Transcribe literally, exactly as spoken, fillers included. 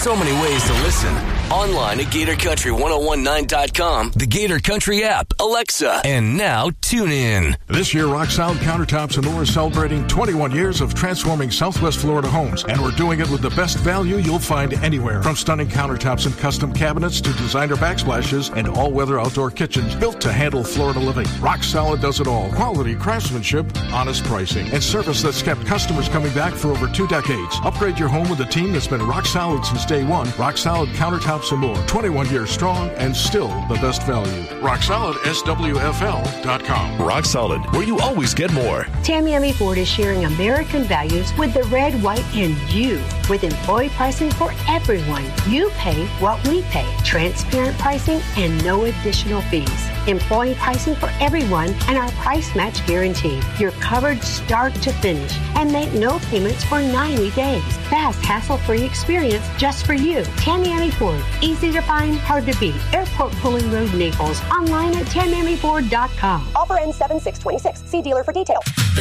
so many ways to listen. Online at Gator Country ten nineteen dot com, the Gator Country app, Alexa, and now tune in. This year, Rock Solid Countertops and More is celebrating twenty-one years of transforming Southwest Florida homes, and we're doing it with the best value you'll find anywhere. From stunning countertops and custom cabinets to designer backsplashes and all-weather outdoor kitchens built to handle Florida living. Rock Solid does it all. Quality craftsmanship, honest pricing, and service that's kept customers coming back for over two decades. Upgrade your home with a team that's been rock solid since day one. Rock Solid Countertops and More. twenty-one years strong and still the best value. Rock Solid S W F L dot com. Rock Solid, where you always get more. Tamiami Ford is sharing American values with the red, white, and you. With employee pricing for everyone. You pay what we pay. Transparent pricing and no additional fees. Employee pricing for everyone and our price match guarantee. You're covered start to finish and make no payments for ninety days. Fast, hassle-free experience just for you. Tamiami Ford. Easy to find, hard to beat. Airport Pulling Road, Naples. Online at tamiami ford dot com. Offer ends seven six twenty-six. See dealer for details.